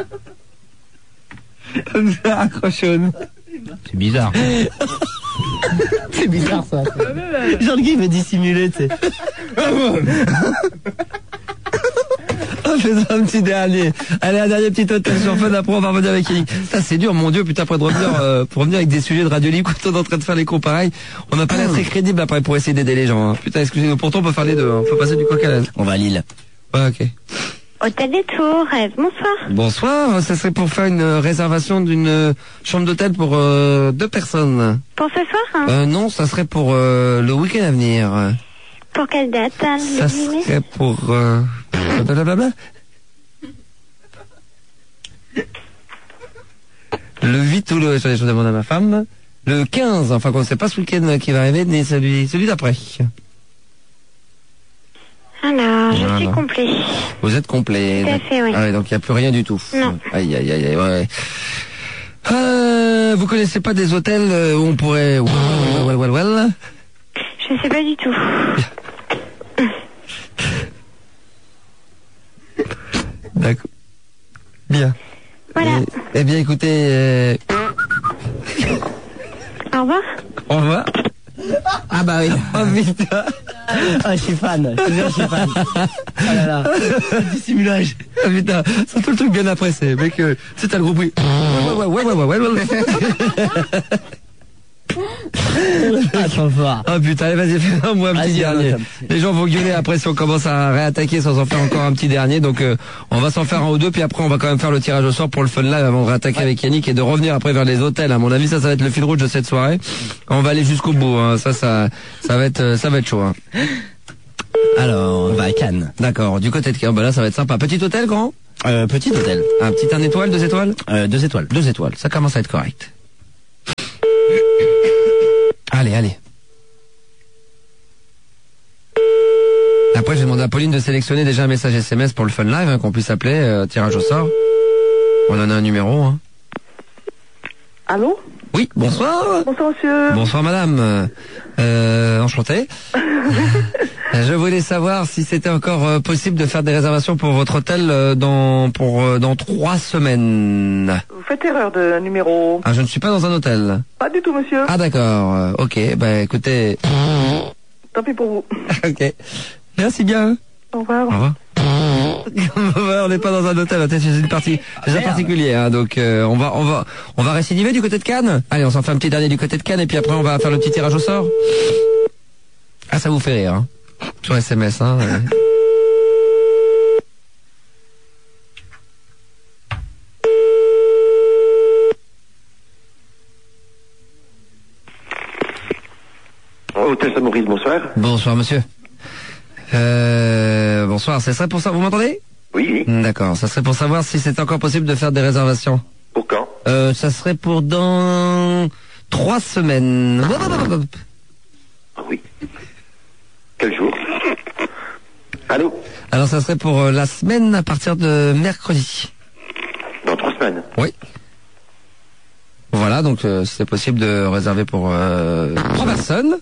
Accrochonne. C'est bizarre. C'est bizarre ça. Genre le gars il veut dissimuler, tu sais. On fait un petit dernier. Allez, un dernier petit hôtel sur Fun, après on va revenir avec Yannick. Ça c'est dur, mon Dieu, putain, après de revenir, pour revenir avec des sujets de radio libre, quand on est en train de faire les cons pareils, on n'a pas l'air très crédible après pour essayer d'aider les gens. Hein. Putain, excusez-nous, pourtant on peut faire les deux, hein. Faut passer du coq à l'âne. On va à Lille. Ouais, ok. Hôtel des Tours, bonsoir. Bonsoir, ça serait pour faire une réservation d'une chambre d'hôtel pour 2 personnes. Pour ce soir hein? Non, ça serait pour le week-end à venir. Pour quelle date hein, Ça serait pour... blablabla. Le 8 ou le... Attendez, je demande à ma femme. Le 15, enfin, on ne sait pas ce week-end qui va arriver, mais celui d'après. Alors, je suis complet. Vous êtes complet. Tout à fait, oui. Ah ouais, donc il n'y a plus rien du tout. Non. Aïe, aïe, aïe, aïe, ouais. Vous connaissez pas des hôtels où on pourrait... Well. Je sais pas du tout. D'accord. Bien. Voilà. Eh bien, écoutez... Au revoir. Au revoir. Ah bah oui. Oh putain. Ah, je suis fan. Je suis fan. Oh là là. Dissimulage. Ah putain. C'est tout le truc bien après, c'est mec, c'est t'as le gros bruit. Ouais. Ah, trop fort. Oh putain, allez, vas-y, fais-moi un petit dernier. Les gens vont gueuler après si on commence à réattaquer sans en faire encore un petit dernier. Donc, on va s'en faire un ou deux, puis après, on va quand même faire le tirage au sort pour le fun live avant de réattaquer avec Yannick et de revenir après vers les hôtels. À mon avis, ça va être le fil rouge de cette soirée. On va aller jusqu'au bout, hein. Ça va être chaud, hein. Alors, on va à Cannes. D'accord. Du côté de Cannes, bah là, ça va être sympa. Petit hôtel, grand? Petit hôtel. Un petit 1 étoile, 2 étoiles? 2 étoiles. 2 étoiles. Ça commence à être correct. Allez. Après, je vais demander à Pauline de sélectionner déjà un message SMS pour le fun live, hein, qu'on puisse appeler, tirage au sort. On en a un numéro, hein. Allô? Oui, bonsoir. Bonsoir, monsieur. Bonsoir, madame. Enchanté. Je voulais savoir si c'était encore possible de faire des réservations pour votre hôtel dans 3 semaines. Vous faites erreur de numéro. Ah, je ne suis pas dans un hôtel. Pas du tout, monsieur. Ah, d'accord. Ok, bah écoutez... Tant pis pour vous. Ok. Merci bien. Au revoir. Au revoir. On n'est pas dans un hôtel, c'est une partie déjà particulière, hein, donc on va récidiver du côté de Cannes. Allez, on s'en fait un petit dernier du côté de Cannes et puis après on va faire le petit tirage au sort. Ah, ça vous fait rire, hein, sur SMS, hein. Hôtel Saint-Maurice, bonsoir. Bonsoir, monsieur. Bonsoir, ça serait pour ça, vous m'entendez? Oui. D'accord, ça serait pour savoir si c'est encore possible de faire des réservations. Pour quand? Ça serait pour dans 3 semaines. Ah oui. Quel jour? Allô? Alors ça serait pour la semaine à partir de mercredi. Dans 3 semaines? Oui. Voilà, donc c'est possible de réserver pour 3 personnes.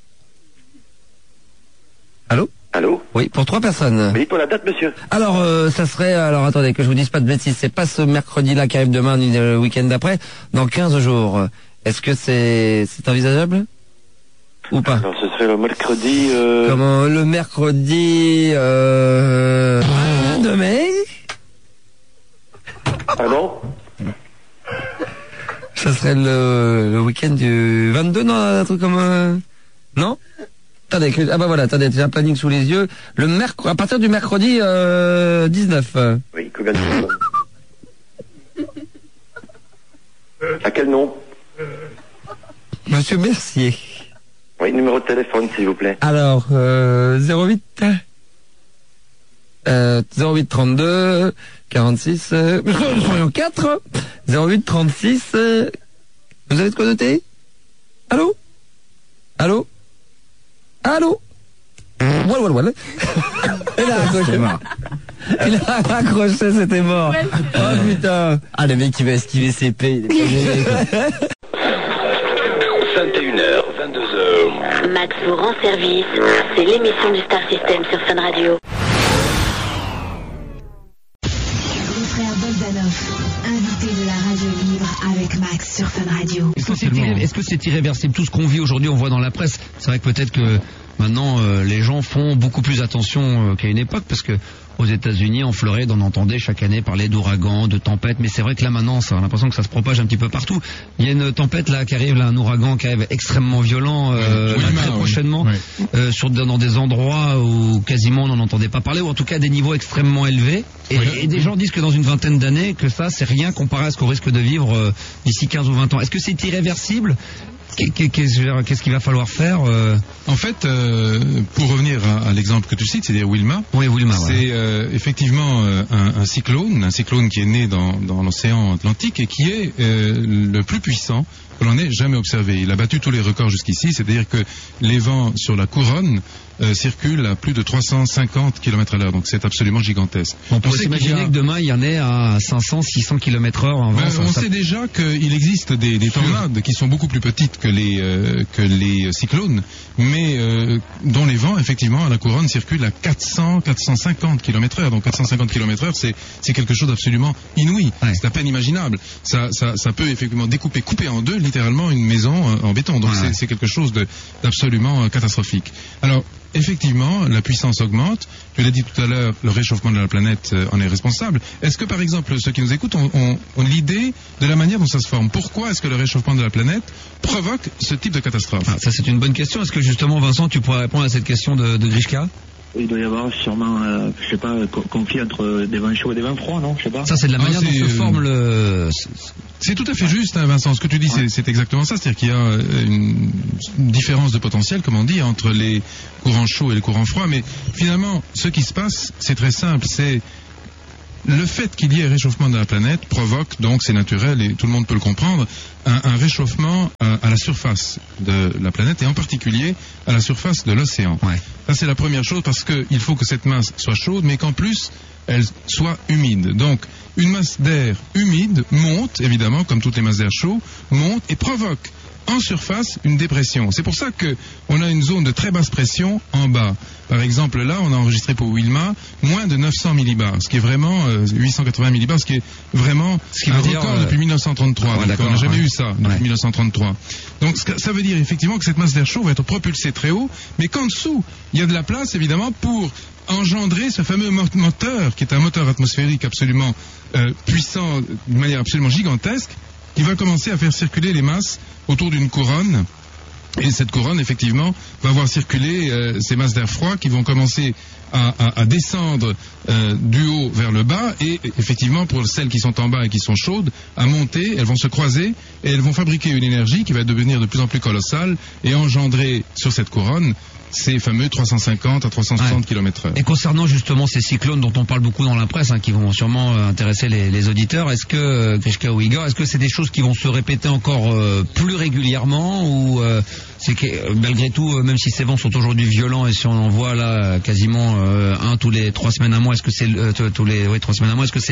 Allô? Allô? Oui, pour 3 personnes. Mais dites-moi la date, monsieur. Alors, ça serait... Alors, attendez, que je vous dise pas de bêtises. C'est pas ce mercredi-là qui arrive demain, ni le week-end d'après. Dans 15 jours. Est-ce que c'est envisageable? Ou pas? Alors, ce serait le mercredi... Comment? Le mercredi... 2 mai? Pardon? Ça serait le week-end du 22, non? Un truc comme... Non? Attendez, ah bah voilà, attendez, j'ai un planning sous les yeux. À partir du mercredi 19. Oui, combien de jours? À quel nom? Monsieur Mercier. Oui, numéro de téléphone, s'il vous plaît. Alors, 08 32 46 nous serions 4 08 36 vous avez de quoi noter? Allô? Allô? Allô? Voilà. Il a raccroché. Il a raccroché, c'était mort. Oh putain. Ah, le mec qui va esquiver ses paix. 21h, 22h. Max vous rend service. C'est l'émission du Star System sur Fun Radio. Les frères Bogdanov. avec Max sur Fun Radio. Est-ce que c'est irréversible? Tout ce qu'on vit aujourd'hui, on voit dans la presse. C'est vrai que peut-être que maintenant, les gens font beaucoup plus attention qu'à une époque, parce que aux États-Unis, en Floride, on entendait chaque année parler d'ouragans, de tempêtes, mais c'est vrai que là maintenant, on a l'impression que ça se propage un petit peu partout. Il y a une tempête là qui arrive, là, un ouragan qui arrive extrêmement violent très prochainement, dans des endroits où quasiment on n'en entendait pas parler, ou en tout cas à des niveaux extrêmement élevés. Et des gens disent que dans une vingtaine d'années, que ça c'est rien comparé à ce qu'on risque de vivre d'ici 15 ou 20 ans. Est-ce que c'est irréversible? Qu'est-ce qu'il va falloir faire En fait, pour revenir à l'exemple que tu cites, c'est-à-dire Wilma, c'est effectivement un cyclone qui est né dans l'océan Atlantique et qui est le plus puissant que l'on ait jamais observé. Il a battu tous les records jusqu'ici, c'est-à-dire que les vents sur la couronne circulent à plus de 350 km/h, donc c'est absolument gigantesque. On pourrait s'imaginer que demain il y en ait à 500-600 km/h. On sait déjà qu'il existe des tornades qui sont beaucoup plus petites que les cyclones, mais dont les vents effectivement à la couronne circulent à 400-450 km/h. Donc 450 km/h, c'est quelque chose d'absolument inouï. C'est à peine imaginable. Ça peut effectivement couper en deux littéralement une maison en béton. Donc c'est quelque chose d'absolument catastrophique. Alors effectivement, la puissance augmente. Tu l'as dit tout à l'heure, le réchauffement de la planète en est responsable. Est-ce que, par exemple, ceux qui nous écoutent ont l'idée de la manière dont ça se forme? Pourquoi est-ce que le réchauffement de la planète provoque ce type de catastrophe? Ça, c'est une bonne question. Est-ce que, justement, Vincent, tu pourrais répondre à cette question de Grishka? Il doit y avoir sûrement, je sais pas, conflit entre des vents chauds et des vents froids, non? Je sais pas. Ça, c'est de la manière dont se forme le... C'est tout à fait juste, hein, Vincent. Ce que tu dis, c'est exactement ça. C'est-à-dire qu'il y a une différence de potentiel, comme on dit, entre les courants chauds et les courants froids. Mais finalement, ce qui se passe, c'est très simple. C'est le fait qu'il y ait réchauffement de la planète provoque, donc c'est naturel et tout le monde peut le comprendre, un réchauffement à la surface de la planète et en particulier à la surface de l'océan. Ça c'est la première chose, parce qu'il faut que cette masse soit chaude, mais qu'en plus elle soit humide. Donc une masse d'air humide monte, évidemment, comme toutes les masses d'air chaud, monte et provoque en surface une dépression. C'est pour ça que on a une zone de très basse pression en bas. Par exemple, là, on a enregistré pour Wilma moins de 900 millibars, ce qui est vraiment 880 millibars, ce qui est vraiment un record depuis 1933. On n'a jamais eu ça depuis 1933. Donc ça veut dire effectivement que cette masse d'air chaud va être propulsée très haut, mais qu'en dessous, il y a de la place évidemment pour engendrer ce fameux moteur, qui est un moteur atmosphérique absolument puissant, de manière absolument gigantesque, qui va commencer à faire circuler les masses autour d'une couronne. Et cette couronne, effectivement, va voir circuler ces masses d'air froid qui vont commencer à descendre du haut vers le bas, et effectivement, pour celles qui sont en bas et qui sont chaudes, à monter. Elles vont se croiser et elles vont fabriquer une énergie qui va devenir de plus en plus colossale et engendrer sur cette couronne ces fameux 350 à 360 km/h. Et concernant justement ces cyclones dont on parle beaucoup dans la presse, qui vont sûrement intéresser les auditeurs, est-ce que, Grishka ou Igor, est-ce que c'est des choses qui vont se répéter encore plus régulièrement, ou c'est que malgré tout, même si ces vents sont aujourd'hui violents et si on en voit là quasiment un tous les 3 semaines à mois, est-ce que c'est 3 semaines à mois, est-ce que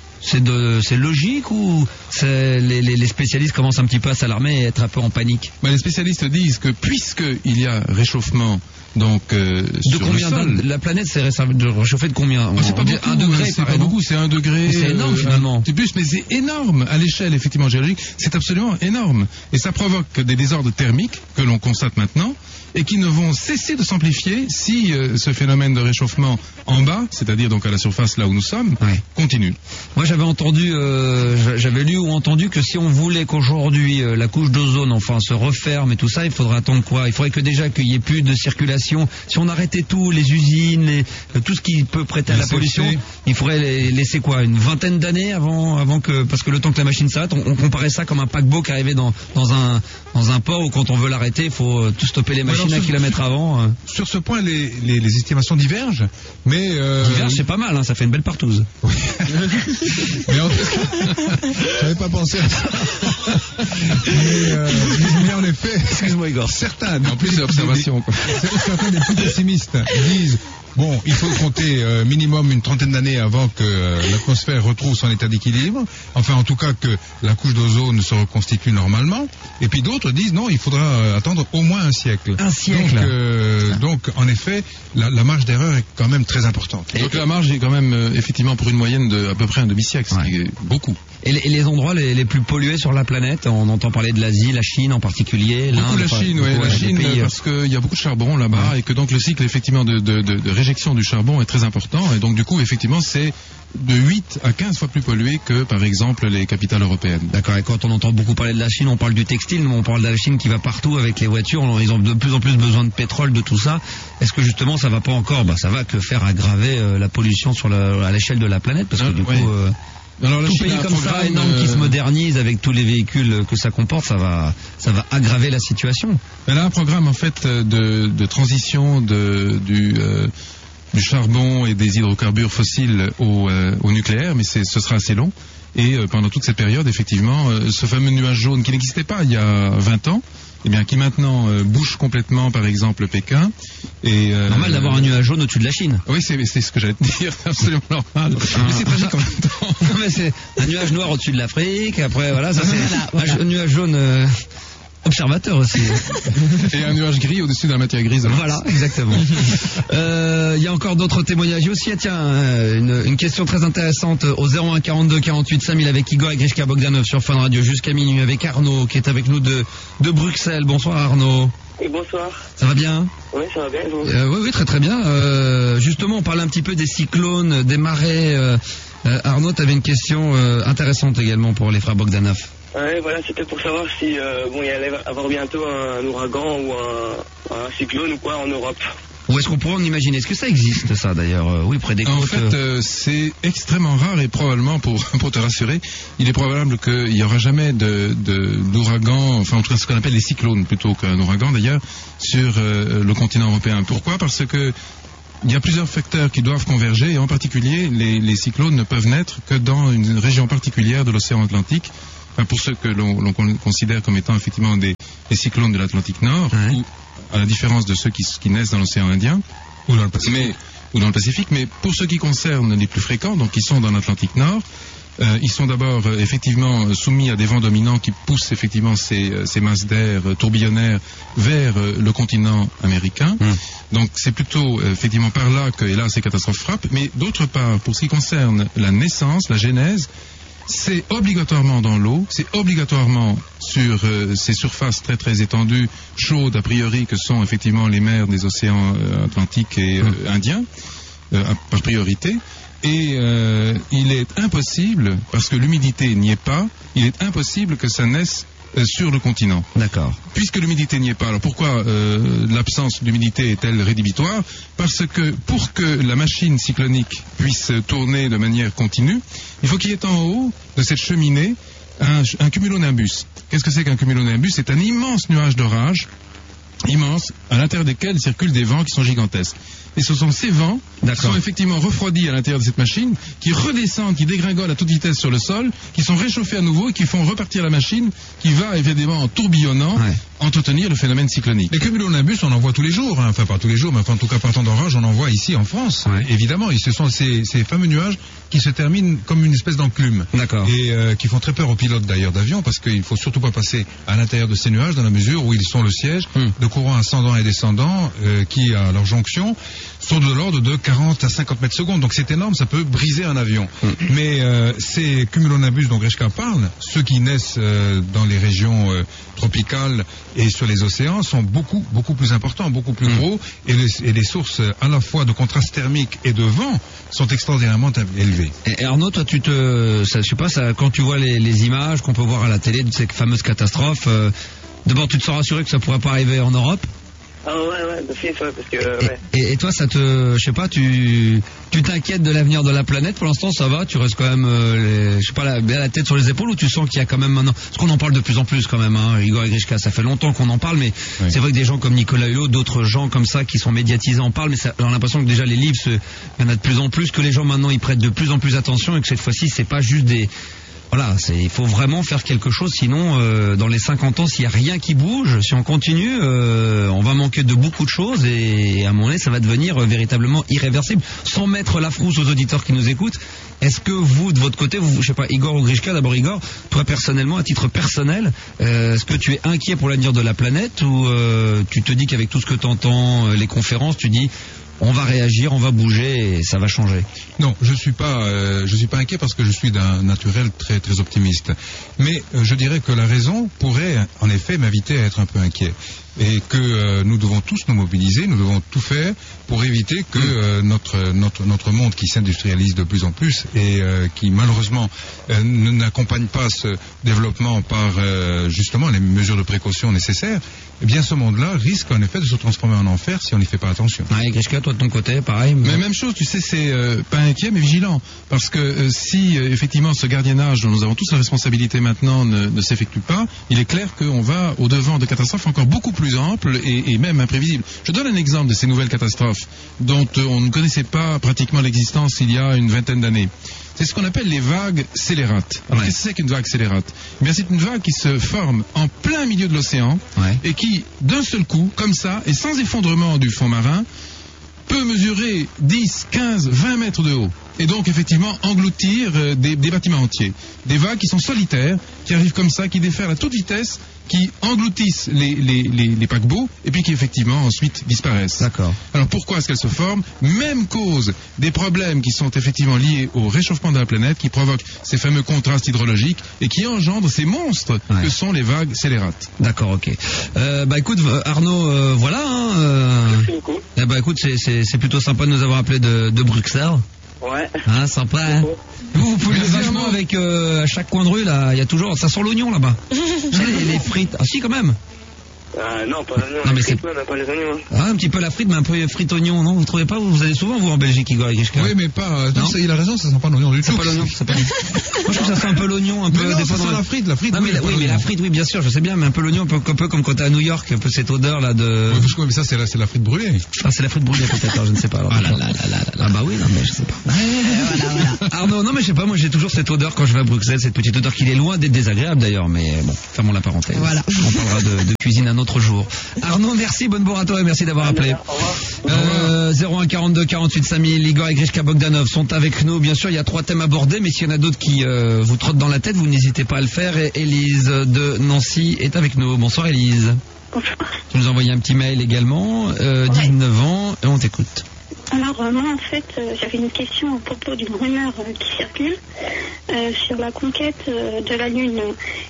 c'est logique, ou les spécialistes commencent un petit peu à s'alarmer et être un peu en panique? Les spécialistes disent que puisqu'il y a réchauffement, donc sur combien le sol, la planète s'est réchauffée de combien? C'est pas beaucoup, 1 degré, c'est pas beaucoup, c'est 1 degré. C'est énorme finalement. C'est plus, mais c'est énorme à l'échelle effectivement géologique. C'est absolument énorme, et ça provoque des désordres thermiques que l'on constate maintenant, et qui ne vont cesser de s'amplifier si ce phénomène de réchauffement en bas, c'est-à-dire donc à la surface là où nous sommes, continue. Moi j'avais entendu, j'avais lu ou entendu que si on voulait qu'aujourd'hui la couche d'ozone se referme et tout ça, il faudrait attendre quoi? Il faudrait que déjà qu'il y ait plus de circulation. Si on arrêtait tout, les usines, tout ce qui peut prêter à la pollution, il faudrait laisser quoi, une vingtaine d'années avant que, parce que le temps que la machine s'arrête, on comparait ça comme un paquebot qui arrivait dans un port où quand on veut l'arrêter, il faut tout stopper les machines à kilomètres avant. Sur ce point, les estimations divergent, mais divergent, c'est pas mal, ça fait une belle partouze. Oui. Mais en tout cas, j'avais pas pensé à ça. Mais en effet, excuse-moi Igor, certains, en plus c'est observation, certains des plus pessimistes disent bon, il faut compter minimum une trentaine d'années avant que l'atmosphère retrouve son état d'équilibre. Enfin, en tout cas, que la couche d'ozone se reconstitue normalement. Et puis d'autres disent non, il faudra attendre au moins un siècle. Un siècle. Donc en effet, la marge d'erreur est quand même très importante. Donc la marge est quand même effectivement pour une moyenne de à peu près un demi-siècle, ce qui est beaucoup. Et les endroits les plus pollués sur la planète, on entend parler de l'Asie, la Chine en particulier. Beaucoup la Chine, parce qu'il y a beaucoup de charbon là-bas et que donc le cycle effectivement de réjection du charbon est très important et donc du coup effectivement c'est de 8 à 15 fois plus pollué que par exemple les capitales européennes. D'accord, et quand on entend beaucoup parler de la Chine, on parle du textile, mais on parle de la Chine qui va partout avec les voitures, ils ont de plus en plus besoin de pétrole, de tout ça. Est-ce que justement ça va pas encore, ça va que faire aggraver la pollution à l'échelle de la planète, parce que du coup... Alors, tout pays comme ça, énorme, qui se modernise avec tous les véhicules que ça comporte, ça va aggraver la situation. Elle a un programme en fait de transition du charbon et des hydrocarbures fossiles au nucléaire, mais ce sera assez long. Et pendant toute cette période, effectivement, ce fameux nuage jaune qui n'existait pas il y a 20 ans, eh bien, qui maintenant bouche complètement, par exemple, Pékin. Et, normal d'avoir un nuage jaune au-dessus de la Chine. Oui, c'est ce que j'allais te dire, c'est absolument normal. Mais c'est tragique en même temps. Non, mais c'est un nuage noir au-dessus de l'Afrique, après, voilà, ça c'est un nuage jaune... observateur aussi. Et un nuage gris au-dessus de la matière grise. Voilà, exactement. Il y a encore d'autres témoignages aussi. Tiens, une question très intéressante au 01 42 48 5000 avec Igor et Grishka Bogdanov sur Fun Radio jusqu'à minuit avec Arnaud qui est avec nous de Bruxelles. Bonsoir Arnaud. Et bonsoir. Ça va bien? Oui, ça va bien. Oui, très très bien. Justement, on parlait un petit peu des cyclones, des marées. Arnaud, tu avais une question intéressante également pour les frères Bogdanov. Ouais, voilà, c'était pour savoir si il y allait avoir bientôt un ouragan ou un cyclone ou quoi en Europe. Où est-ce qu'on pourrait en imaginer? Est-ce que ça existe, ça, d'ailleurs? Oui, près des côtes. En fait, c'est extrêmement rare et probablement, pour te rassurer, il est probable qu'il n'y aura jamais d'ouragan, enfin, en tout cas, ce qu'on appelle les cyclones plutôt qu'un ouragan, d'ailleurs, sur le continent européen. Pourquoi? Parce que il y a plusieurs facteurs qui doivent converger et en particulier, les cyclones ne peuvent naître que dans une région particulière de l'océan Atlantique. Enfin, pour ceux que l'on considère comme étant effectivement des cyclones de l'Atlantique Nord, ou à la différence de ceux qui naissent dans l'océan Indien ou dans le Pacifique, mais pour ceux qui concernent les plus fréquents, donc qui sont dans l'Atlantique Nord, ils sont d'abord effectivement soumis à des vents dominants qui poussent effectivement ces masses d'air tourbillonnaires vers le continent américain. Donc c'est plutôt effectivement par là que, hélas, ces catastrophes frappent. Mais d'autre part, pour ce qui concerne la naissance, la genèse, c'est obligatoirement dans l'eau, c'est obligatoirement sur ces surfaces très très étendues, chaudes a priori, que sont effectivement les mers des océans Atlantiques et Indiens, par priorité. Et il est impossible, parce que l'humidité n'y est pas, il est impossible que ça naisse sur le continent. D'accord. Puisque l'humidité n'y est pas, alors pourquoi l'absence d'humidité est-elle rédhibitoire? Parce que pour que la machine cyclonique puisse tourner de manière continue, il faut qu'il y ait en haut de cette cheminée un cumulonimbus. Qu'est-ce que c'est qu'un cumulonimbus? C'est un immense nuage d'orage, immense, à l'intérieur desquels circulent des vents qui sont gigantesques. Et ce sont ces vents qui sont effectivement refroidis à l'intérieur de cette machine, qui redescendent, qui dégringolent à toute vitesse sur le sol, qui sont réchauffés à nouveau et qui font repartir la machine, qui va évidemment en tourbillonnant entretenir le phénomène cyclonique. Les cumulonimbus, on en voit tous les jours, enfin pas tous les jours, mais en tout cas par temps d'orage, on en voit ici en France, évidemment. Et ce sont ces fameux nuages qui se terminent comme une espèce d'enclume. D'accord. Et qui font très peur aux pilotes d'ailleurs d'avion, parce qu'il ne faut surtout pas passer à l'intérieur de ces nuages, dans la mesure où ils sont le siège de courants ascendants et descendants qui, à leur jonction, sont de l'ordre de 40 à 50 mètres secondes. Donc c'est énorme, ça peut briser un avion. Mais ces cumulonimbus dont Grishka parle, ceux qui naissent dans les régions tropicales et sur les océans, sont beaucoup plus importants, beaucoup plus gros, et les sources à la fois de contraste thermique et de vent sont extraordinairement élevées. Et Arnaud, toi, je sais pas, quand tu vois les images qu'on peut voir à la télé de ces fameuses catastrophes, d'abord tu te sens rassuré que ça pourrait pas arriver en Europe? Ah ouais, d'office, parce que... Et toi, je sais pas, tu t'inquiètes de l'avenir de la planète? Pour l'instant, ça va? Tu restes quand même, la tête sur les épaules, ou tu sens qu'il y a quand même maintenant... Parce qu'on en parle de plus en plus quand même, Igor et Grishka, ça fait longtemps qu'on en parle, mais c'est vrai que des gens comme Nicolas Hulot, d'autres gens comme ça qui sont médiatisés en parlent, mais j'ai l'impression que déjà les livres, il y en a de plus en plus, que les gens maintenant, ils prêtent de plus en plus attention, et que cette fois-ci, c'est pas juste des... Voilà, il faut vraiment faire quelque chose, sinon dans les 50 ans, s'il n'y a rien qui bouge, si on continue, on va manquer de beaucoup de choses et à un moment donné, ça va devenir véritablement irréversible. Sans mettre la frousse aux auditeurs qui nous écoutent, est-ce que vous, de votre côté, je sais pas, Igor ou Grishka, d'abord Igor, toi personnellement, à titre personnel, est-ce que tu es inquiet pour l'avenir de la planète ou tu te dis qu'avec tout ce que tu entends, les conférences, tu dis on va réagir, on va bouger et ça va changer. Non, je suis pas inquiet parce que je suis d'un naturel très très optimiste. Mais je dirais que la raison pourrait en effet m'inviter à être un peu inquiet. Et que nous devons tous nous mobiliser, nous devons tout faire pour éviter que notre monde qui s'industrialise de plus en plus et qui malheureusement n'accompagne pas ce développement par justement les mesures de précaution nécessaires, eh bien ce monde-là risque en effet de se transformer en enfer si on n'y fait pas attention. Ouais, Grishka, toi de ton côté, pareil. Mais même chose, tu sais, c'est pas inquiet mais vigilant. Parce que si effectivement ce gardiennage dont nous avons tous la responsabilité maintenant ne s'effectue pas, il est clair qu'on va au-devant de catastrophes encore beaucoup plus amples et même imprévisibles. Je donne un exemple de ces nouvelles catastrophes dont on ne connaissait pas pratiquement l'existence il y a une vingtaine d'années. C'est ce qu'on appelle les vagues scélérates. Alors qu'est-ce que c'est qu'une vague scélérate? Eh bien, c'est une vague qui se forme en plein milieu de l'océan et qui, d'un seul coup, comme ça, et sans effondrement du fond marin, peut mesurer 10, 15, 20 mètres de haut. Et donc, effectivement, engloutir des bâtiments entiers. Des vagues qui sont solitaires, qui arrivent comme ça, qui déferlent à toute vitesse, qui engloutissent les paquebots, et puis qui, effectivement, ensuite disparaissent. D'accord. Alors, pourquoi est-ce qu'elles se forment? Même cause des problèmes qui sont effectivement liés au réchauffement de la planète, qui provoquent ces fameux contrastes hydrologiques, et qui engendrent ces monstres que sont les vagues scélérates. D'accord, ok. Écoute, Arnaud, voilà. Merci beaucoup. Écoute, c'est plutôt sympa de nous avoir appelé de Bruxelles. Ouais. Hein, sympa, hein. Vous pouvez vachement avec à chaque coin de rue là, il y a toujours, ça sent l'oignon là-bas. les frites. Ah si quand même. Non, pas l'oignon. Non, mais c'est pas les oignons. Hein. Ah, un petit peu la frite, mais un peu frite oignon, non? Vous trouvez pas? Vous allez souvent vous en Belgique, Igor Grishka? Oui, mais pas. Non, il a raison, ça sent pas l'oignon du tout. C'est pas l'oignon, c'est pas l'oignon. Moi, je trouve que ça sent un peu l'oignon, un peu. Mais non, ça sent la frite. Non, mais mais la frite, oui, bien sûr, je sais bien, mais un peu l'oignon, un peu comme quand t'es à New York, un peu cette odeur là de. Oui, mais ça, c'est la frite brûlée. Ah, c'est la frite brûlée peut-être, alors, je ne sais pas. Alors, ah bah oui, non, mais je sais pas. Voilà. Arnaud, non, mais je sais pas, moi j'ai toujours cette odeur quand je vais à Bruxelles, cette petite odeur qui est loin d'être désagréable d'ailleurs, mais bon, fermons la parenthèse. Voilà. On parlera de cuisine un autre jour. Arnaud, merci, bonne bourre à toi et merci d'avoir appelé. 01 42 48 5000, Igor et Grishka Bogdanov sont avec nous. Bien sûr, il y a 3 thèmes abordés, mais s'il y en a d'autres qui vous trottent dans la tête, vous n'hésitez pas à le faire. Et Élise de Nancy est avec nous. Bonsoir Élise. Bonsoir. Tu nous as envoyé un petit mail également, 19 ans, et on t'écoute. Alors, moi, en fait, j'avais une question à propos d'une rumeur qui circule sur la conquête de la Lune.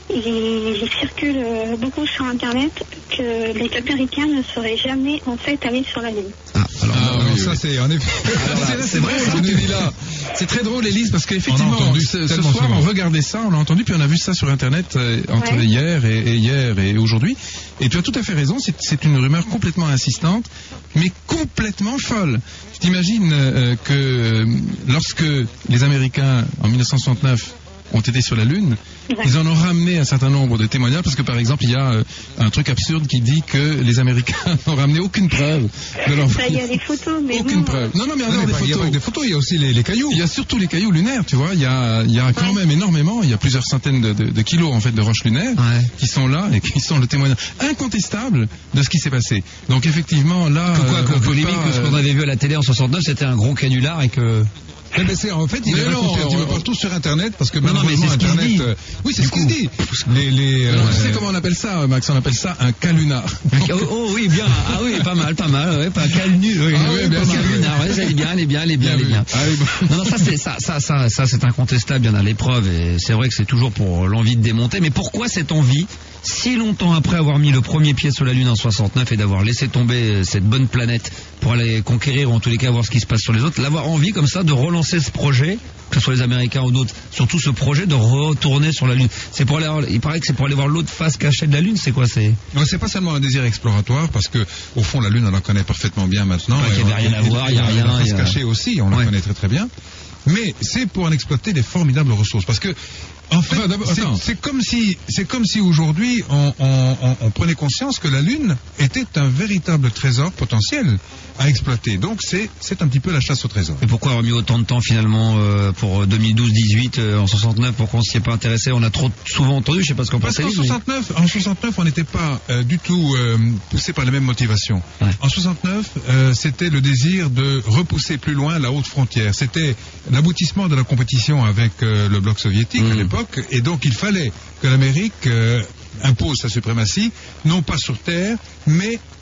Il circule beaucoup sur Internet que les Américains ne seraient jamais, en fait, allés sur la Lune. Ça, c'est en effet. C'est vrai, ce que tu dis là. C'est très drôle, Élise, parce qu'effectivement, ce soir, on regardait ça, on l'a entendu, puis on a vu ça sur Internet entre hier et aujourd'hui. Et tu as tout à fait raison, c'est une rumeur complètement insistante, mais complètement folle. Tu t'imagines que lorsque les Américains, en 1969, ont été sur la Lune, ils en ont ramené un certain nombre de témoignages, parce que par exemple, il y a un truc absurde qui dit que les Américains n'ont ramené aucune preuve de leur... Il y a des photos, mais aucune preuve. Non, mais alors il n'y a pas que des photos, il y a aussi les cailloux. Il y a surtout les cailloux lunaires, tu vois, il y a quand même énormément, il y a plusieurs centaines de kilos en fait de roches lunaires qui sont là et qui sont le témoignage incontestable de ce qui s'est passé. Donc effectivement, là... Que limite que ce qu'on avait vu à la télé en 69, c'était un gros canular et que... En fait, il est raconté un petit peu partout sur Internet, parce que malheureusement Internet... Oui, c'est ce qu'il dit. Tu sais comment on appelle ça, Max? On appelle ça un calunar. Oh oui, bien. Ah oui, pas mal, ouais, pas un calnu. Oui, bien calunar, ouais, elle est bien. Non, ça c'est incontestable, il y en a les preuves, et c'est vrai que c'est toujours pour l'envie de démonter, mais pourquoi cette envie si longtemps après avoir mis le premier pied sur la Lune en 69 et d'avoir laissé tomber cette bonne planète pour aller conquérir ou en tous les cas voir ce qui se passe sur les autres, l'avoir envie comme ça de relancer ce projet, que ce soit les Américains ou d'autres, surtout ce projet de retourner sur la Lune. C'est pour aller, il paraît que c'est pour aller voir l'autre face cachée de la Lune, c'est quoi c'est? Non, c'est pas seulement un désir exploratoire, parce que au fond la Lune on la connaît parfaitement bien maintenant. Il n'y avait rien à voir, il n'y a rien. La face cachée aussi, on la connaît très très bien. Mais c'est pour en exploiter des formidables ressources, parce que en fait, c'est comme si aujourd'hui on prenait conscience que la Lune était un véritable trésor potentiel à exploiter. Donc c'est un petit peu la chasse au trésor. Et pourquoi avoir mis autant de temps finalement pour 2012-18 en 69? Pourquoi on s'y est pas intéressé? On a trop souvent entendu, je sais pas ce qu'on pensait. Parce qu'en 69, on n'était pas du tout poussé par les mêmes motivations. Ouais. En 69, c'était le désir de repousser plus loin la haute frontière. C'était l'aboutissement de la compétition avec le bloc soviétique à l'époque. Et donc il fallait que l'Amérique impose sa suprématie, non pas sur Terre, mais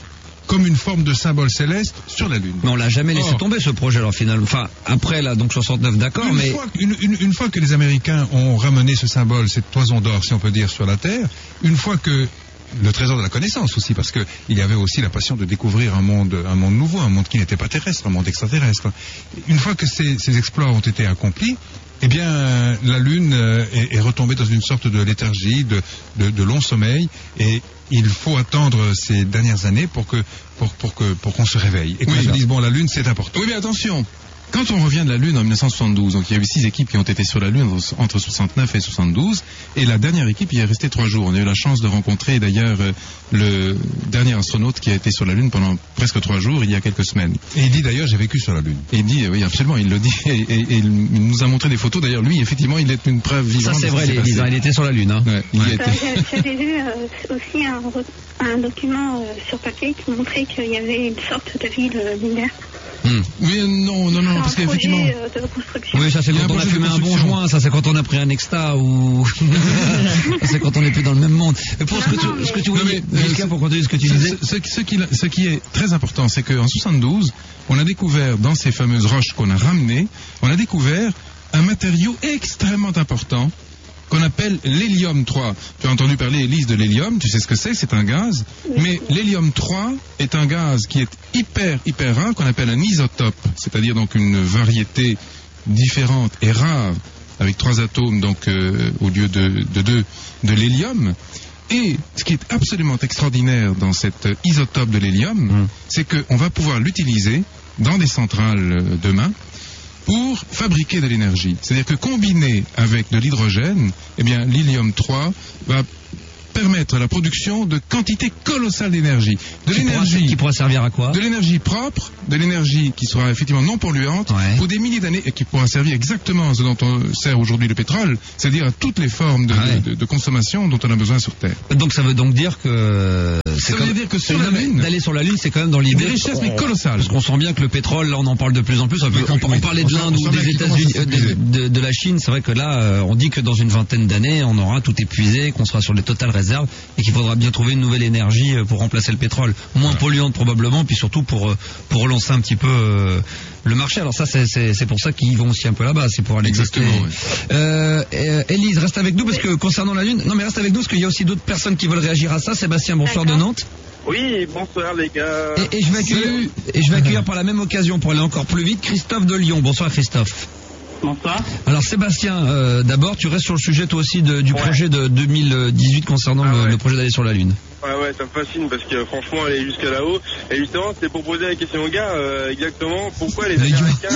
comme une forme de symbole céleste sur la Lune. Mais on l'a jamais laissé tomber ce projet alors finalement. Enfin, après là, donc 69, d'accord, mais... Une fois que les Américains ont ramené ce symbole, cette toison d'or, si on peut dire, sur la Terre, une fois que le trésor de la connaissance aussi, parce que il y avait aussi la passion de découvrir un monde nouveau, un monde qui n'était pas terrestre, un monde extraterrestre. Une fois que ces exploits ont été accomplis, eh bien, la Lune est retombée dans une sorte de léthargie, de long sommeil, et il faut attendre ces dernières années pour qu'on se réveille et qu'on se dise bon, la Lune c'est important. Oui, mais attention. Quand on revient de la Lune en 1972, donc il y a eu 6 équipes qui ont été sur la Lune entre 69 et 72, et la dernière équipe y est restée 3 jours. On a eu la chance de rencontrer d'ailleurs le dernier astronaute qui a été sur la Lune pendant presque 3 jours il y a quelques semaines. Et il dit d'ailleurs j'ai vécu sur la Lune. Et il dit oui absolument, il le dit et il nous a montré des photos. D'ailleurs lui effectivement il est une preuve vivante. Ça c'est vrai, il était sur la Lune. Hein. Ouais, il y était. J'avais vu aussi un document sur papier qui montrait qu'il y avait une sorte de ville lunaire. Oui, non, parce qu'effectivement... Oui, ça c'est quand on a fumé un bon joint, ça c'est quand on a pris un exta, ou... c'est quand on n'est plus dans le même monde. Mais pour ce que tu voulais dire, pour continuer ce que tu disais... Ce qui est très important, c'est qu'en 72, on a découvert, dans ces fameuses roches qu'on a ramenées, on a découvert un matériau extrêmement important, qu'on appelle l'hélium 3. Tu as entendu parler, Élise, de l'hélium, tu sais ce que c'est un gaz. Mais l'hélium 3 est un gaz qui est hyper rare, qu'on appelle un isotope, c'est-à-dire donc une variété différente et rare, avec 3 atomes donc au lieu de 2 de l'hélium. Et ce qui est absolument extraordinaire dans cet isotope de l'hélium, c'est qu'on va pouvoir l'utiliser dans des centrales demain, pour fabriquer de l'énergie. C'est-à-dire que combiné avec de l'hydrogène, eh bien, l'hélium 3 va permettre la production de quantités colossales d'énergie. De l'énergie qui pourra servir à quoi? De l'énergie propre, de l'énergie qui sera effectivement non polluante, pour des milliers d'années, et qui pourra servir exactement à ce dont on sert aujourd'hui le pétrole, c'est-à-dire à toutes les formes de consommation dont on a besoin sur Terre. Donc ça veut donc dire que... Ça veut dire que sur la Lune... D'aller sur la Lune, c'est quand même dans l'idée... Des richesses, mais colossales. Parce qu'on sent bien que le pétrole, là on en parle de plus en plus. On parlait de l'Inde ou des États-Unis, de la Chine. C'est vrai que là, on dit que dans une vingtaine d'années, on aura tout épuisé, qu'on sera sur les totales réserves, et qu'il faudra bien trouver une nouvelle énergie pour remplacer le pétrole. Moins polluante probablement, puis surtout pour relancer un petit peu le marché. Alors ça, c'est pour ça qu'ils vont aussi un peu là-bas, c'est pour aller tester. Élise, reste avec nous, parce que concernant la Lune... Non mais reste avec nous, parce qu'il y a aussi d'autres personnes qui veulent réagir à ça. Sébastien, bonsoir de Nantes. Oui, bonsoir les gars. Et je vais accueillir par la même occasion, pour aller encore plus vite, Christophe de Lyon. Bonsoir Christophe. Bonsoir. Alors Sébastien, d'abord tu restes sur le sujet toi aussi du projet de 2018 concernant le projet d'aller sur la Lune. Ouais, ça me fascine parce que franchement aller jusqu'à là-haut. Et justement c'était pour poser la question aux gars, exactement pourquoi les Américains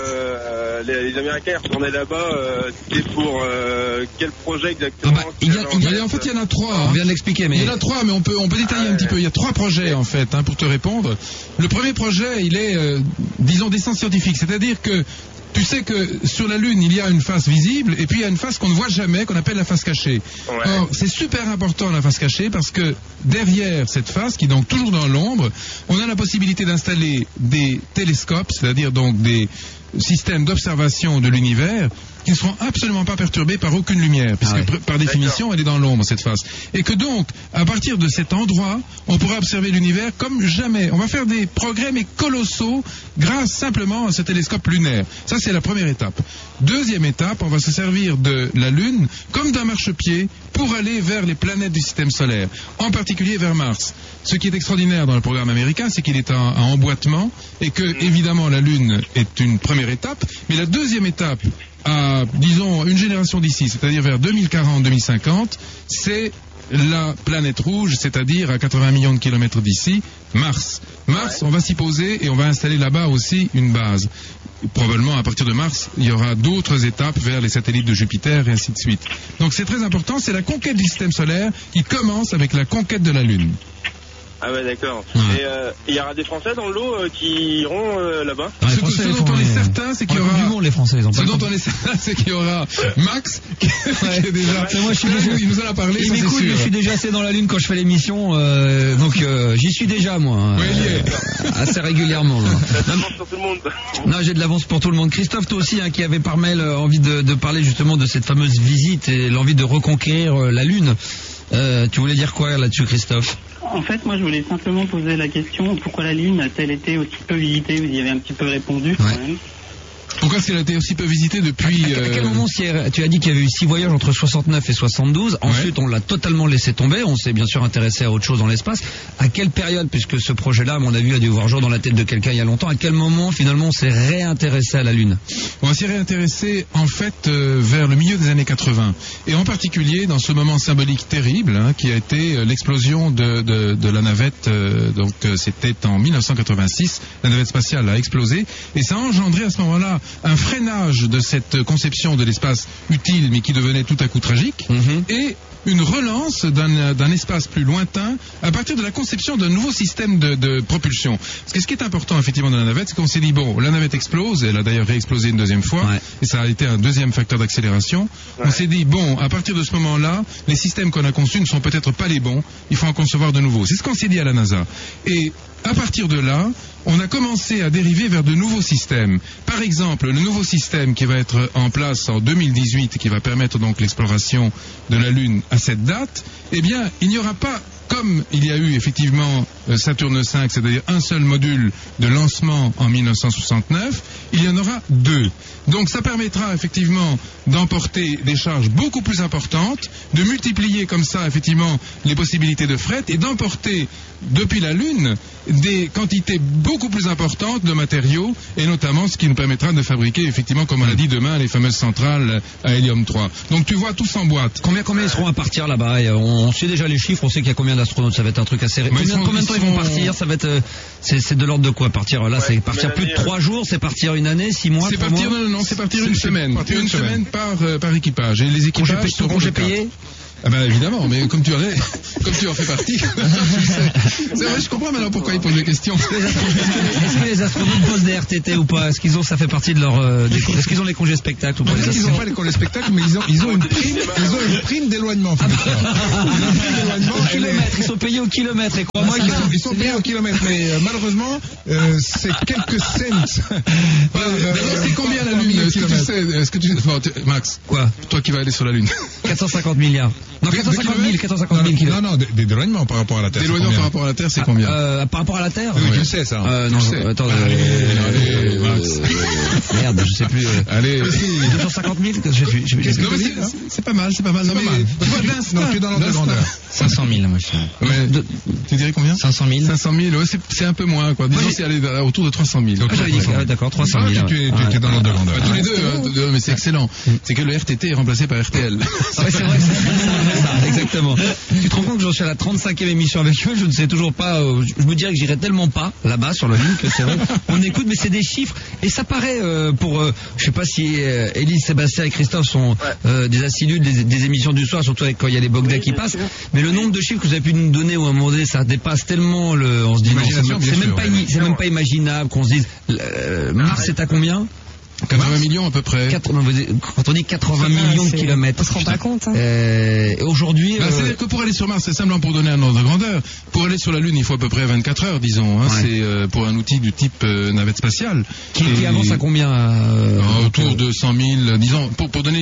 retournaient là-bas, c'était pour quel projet exactement? En fait il y en a 3. On vient de l'expliquer, mais... Il y en a 3, mais on peut détailler un petit peu. Il y a 3 projets en fait, pour te répondre. Le premier projet, il est, disons, d'essence scientifique, c'est-à-dire que tu sais que sur la Lune, il y a une face visible et puis il y a une face qu'on ne voit jamais, qu'on appelle la face cachée. Or, c'est super important la face cachée parce que derrière cette face, qui est donc toujours dans l'ombre, on a la possibilité d'installer des télescopes, c'est-à-dire donc des systèmes d'observation de l'univers qui ne seront absolument pas perturbés par aucune lumière, puisque par définition, elle est dans l'ombre, cette face. Et que donc, à partir de cet endroit, on pourra observer l'univers comme jamais. On va faire des progrès, mais colossaux, grâce simplement à ce télescope lunaire. Ça, c'est la première étape. Deuxième étape, on va se servir de la Lune comme d'un marchepied pour aller vers les planètes du système solaire, en particulier vers Mars. Ce qui est extraordinaire dans le programme américain, c'est qu'il est en emboîtement et que, évidemment, la Lune est une première étape, mais la deuxième étape, à, disons, une génération d'ici, c'est-à-dire vers 2040-2050, c'est la planète rouge, c'est-à-dire à 80 millions de kilomètres d'ici, Mars. Mars, on va s'y poser et on va installer là-bas aussi une base. Probablement, à partir de Mars, il y aura d'autres étapes vers les satellites de Jupiter et ainsi de suite. Donc c'est très important, c'est la conquête du système solaire qui commence avec la conquête de la Lune. Ah ouais, d'accord. Et il y aura des Français dans le lot qui iront là-bas. Ce dont on est certain, c'est qu'il y aura... du monde, les Français, ils ont pas. Ce dont on est certain, c'est qu'il y aura Max, qui est déjà... Moi, il nous en a parlé, ça c'est sûr. Je suis déjà assez dans la Lune quand je fais l'émission, donc j'y suis déjà, moi. Oui, il y est. Assez régulièrement. T'as de l'avance pour tout le monde. Non, j'ai de l'avance pour tout le monde. Christophe, toi aussi, qui avait par mail envie de parler justement de cette fameuse visite et l'envie de reconquérir la Lune. Tu voulais dire quoi là-dessus, Christophe? En fait, moi, je voulais simplement poser la question pourquoi la Lune a-t-elle été aussi peu visitée? Vous y avez un petit peu répondu, quand même. Pourquoi est-ce qu'elle a été aussi peu visitée depuis... À quel moment tu as dit qu'il y avait eu 6 voyages entre 69 et 72. Ensuite, on l'a totalement laissé tomber. On s'est bien sûr intéressé à autre chose dans l'espace. À quelle période, puisque ce projet-là, à mon avis, a dû voir jour dans la tête de quelqu'un il y a longtemps, à quel moment, finalement, on s'est réintéressé à la Lune? On s'y est réintéressé, en fait, vers le milieu des années 80. Et en particulier, dans ce moment symbolique terrible, qui a été l'explosion de la navette. Donc, c'était en 1986. La navette spatiale a explosé. Et ça a engendré, à ce moment-là, un freinage de cette conception de l'espace utile mais qui devenait tout à coup tragique et une relance d'un espace plus lointain à partir de la conception d'un nouveau système de propulsion. Parce que ce qui est important effectivement dans la navette, c'est qu'on s'est dit bon, la navette explose, elle a d'ailleurs réexplosé une deuxième fois et ça a été un deuxième facteur d'accélération. On s'est dit bon, à partir de ce moment-là, les systèmes qu'on a conçus ne sont peut-être pas les bons, il faut en concevoir de nouveaux. C'est ce qu'on s'est dit à la NASA. Et à partir de là, on a commencé à dériver vers de nouveaux systèmes. Par exemple, le nouveau système qui va être en place en 2018, qui va permettre donc l'exploration de la Lune à cette date, eh bien, il n'y aura pas, comme il y a eu effectivement Saturne 5, c'est-à-dire un seul module de lancement en 1969, il y en aura 2. Donc ça permettra effectivement d'emporter des charges beaucoup plus importantes, de multiplier comme ça effectivement les possibilités de fret et d'emporter depuis la Lune des quantités beaucoup plus importantes de matériaux et notamment ce qui nous permettra de fabriquer effectivement, comme on l'a dit demain, les fameuses centrales à hélium 3. Donc tu vois, tout s'emboîte. Combien ils seront à partir là-bas? On sait déjà les chiffres, on sait qu'il y a combien d'astronautes, ça va être un truc assez... Combien de temps ils vont partir? Ça va être... C'est de l'ordre de quoi partir? Là, c'est partir plus de 3 jours, c'est partir une année, 6 mois, c'est partir, non, c'est partir une semaine. Une semaine par équipage. Et les équipages seront congés payés? Ah ben évidemment, mais comme tu en fais partie, c'est vrai, je comprends maintenant pourquoi ils posent des questions. Est-ce que les astronautes posent des RTT ou pas? Est-ce qu'ils ont, ça fait partie de leur, est-ce qu'ils ont les congés spectacles ou pas? Ils n'ont pas les congés spectacles, mais ils ont une prime d'éloignement. Ils sont payés au kilomètre, et crois-moi ils sont payés au kilomètre, mais malheureusement, c'est quelques cents. C'est combien la Lune? Est-ce que tu sais, Max? Quoi? Toi qui vas aller sur la Lune. 450 milliards. Non, 450 000 kilomètres. Non, d'éloignement par rapport à la Terre. D'éloignement par rapport à la Terre, c'est combien? Par rapport à la Terre? Oui, je sais ça. Non, attends. Allez, Max. Merde, je sais plus. Allez. 250 000? C'est pas mal, c'est pas mal. Non, mais tu vois, non, tu es dans l'ordre de grandeur. 500 000, moi, je ouais. Tu dirais combien? 500 000. 500 000, ouais, c'est un peu moins, quoi. Disons, c'est aller autour de 300 000. Donc, j'avais dit, d'accord, 300 000. Tu es dans l'ordre de grandeur. Tous les deux, mais c'est excellent. C'est que le RTT est remplacé par RTL. C'est vrai, ça, exactement. Tu te rends compte que j'en suis à la 35e émission avec eux, je ne sais toujours pas, je me dirais que j'irai tellement pas là-bas sur la ligne que c'est vrai. On écoute, mais c'est des chiffres, et ça paraît pour, je sais pas si Élise, Sébastien et Christophe sont des assidus des émissions du soir, surtout quand il y a les Bogda qui passent, mais le nombre de chiffres que vous avez pu nous donner, ou à un moment donné, ça dépasse tellement on se dit, c'est même pas imaginable qu'on se dise, Mars c'est à combien? 80 millions à peu près. Quand on dit 80 millions de kilomètres. On se rend pas compte. Aujourd'hui... c'est-à-dire que pour aller sur Mars, c'est simplement pour donner un ordre de grandeur. Pour aller sur la Lune, il faut à peu près 24 heures, disons. Hein. Ouais. C'est pour un outil du type navette spatiale. Qui avance à combien autour de 100 000, disons, pour donner